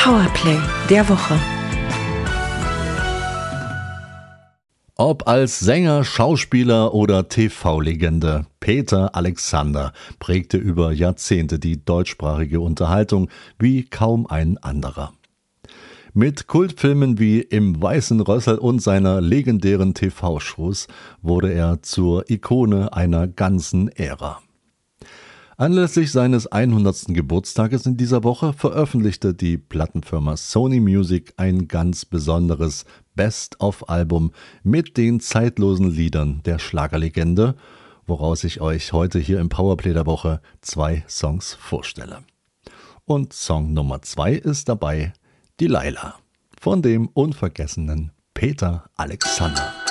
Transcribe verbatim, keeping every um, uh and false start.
Powerplay der Woche. Ob als Sänger, Schauspieler oder T V-Legende, Peter Alexander prägte über Jahrzehnte die deutschsprachige Unterhaltung wie kaum ein anderer. Mit Kultfilmen wie Im Weißen Rössl und seiner legendären T V-Shows wurde er zur Ikone einer ganzen Ära. Anlässlich seines hundertsten Geburtstages in dieser Woche veröffentlichte die Plattenfirma Sony Music ein ganz besonderes Best-of-Album mit den zeitlosen Liedern der Schlagerlegende, woraus ich euch heute hier im Powerplay der Woche zwei Songs vorstelle. Und Song Nummer zwei ist dabei Delilah von dem unvergessenen Peter Alexander.